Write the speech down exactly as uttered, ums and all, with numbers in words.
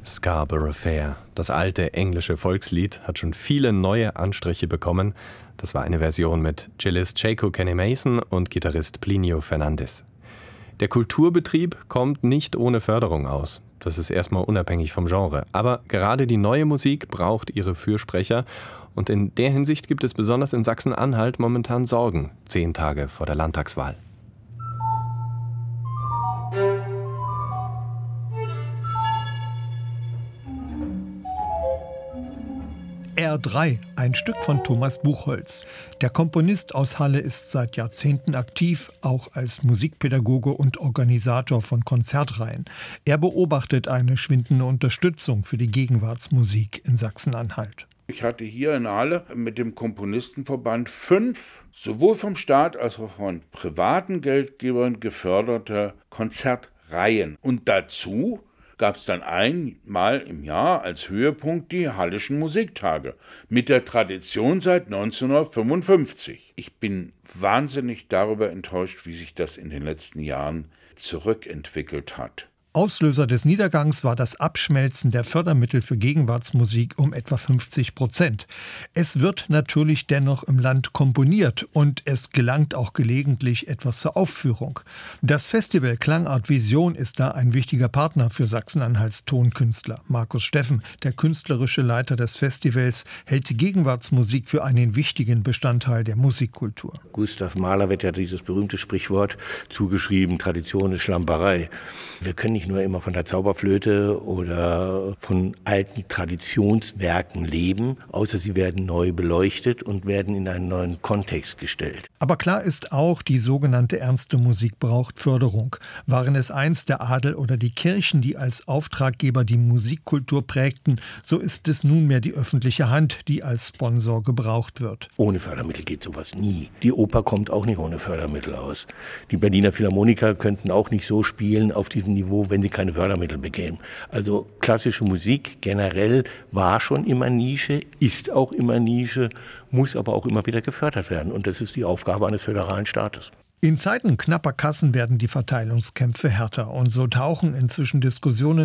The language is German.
Scarborough Fair, das alte englische Volkslied, hat schon viele neue Anstriche bekommen. Das war eine Version mit Cellist Jaco Kenny Mason und Gitarrist Plinio Fernandes. Der Kulturbetrieb kommt nicht ohne Förderung aus. Das ist erstmal unabhängig vom Genre. Aber gerade die neue Musik braucht ihre Fürsprecher. Und in der Hinsicht gibt es besonders in Sachsen-Anhalt momentan Sorgen, zehn Tage vor der Landtagswahl. R drei, ein Stück von Thomas Buchholz. Der Komponist aus Halle ist seit Jahrzehnten aktiv, auch als Musikpädagoge und Organisator von Konzertreihen. Er beobachtet eine schwindende Unterstützung für die Gegenwartsmusik in Sachsen-Anhalt. Ich hatte hier in Halle mit dem Komponistenverband fünf, sowohl vom Staat als auch von privaten Geldgebern geförderte Konzertreihen. Und dazu gab es dann einmal im Jahr als Höhepunkt die Hallischen Musiktage mit der Tradition seit neunzehnhundertfünfundfünfzig. Ich bin wahnsinnig darüber enttäuscht, wie sich das in den letzten Jahren zurückentwickelt hat. Auslöser des Niedergangs war das Abschmelzen der Fördermittel für Gegenwartsmusik um etwa fünfzig Prozent. Es wird natürlich dennoch im Land komponiert und es gelangt auch gelegentlich etwas zur Aufführung. Das Festival Klangart Vision ist da ein wichtiger Partner für Sachsen-Anhalts Tonkünstler. Markus Steffen, der künstlerische Leiter des Festivals, hält die Gegenwartsmusik für einen wichtigen Bestandteil der Musikkultur. Gustav Mahler wird ja dieses berühmte Sprichwort zugeschrieben, Tradition ist Schlamperei. Wir können nicht nur immer von der Zauberflöte oder von alten Traditionswerken leben, außer sie werden neu beleuchtet und werden in einen neuen Kontext gestellt. Aber klar ist auch, die sogenannte ernste Musik braucht Förderung. Waren es einst der Adel oder die Kirchen, die als Auftraggeber die Musikkultur prägten, so ist es nunmehr die öffentliche Hand, die als Sponsor gebraucht wird. Ohne Fördermittel geht sowas nie. Die Oper kommt auch nicht ohne Fördermittel aus. Die Berliner Philharmoniker könnten auch nicht so spielen auf diesem Niveau, wenn sie keine Fördermittel bekämen. Also klassische Musik generell war schon immer Nische, ist auch immer Nische, muss aber auch immer wieder gefördert werden. Und das ist die Aufgabe eines föderalen Staates. In Zeiten knapper Kassen werden die Verteilungskämpfe härter. Und so tauchen inzwischen Diskussionen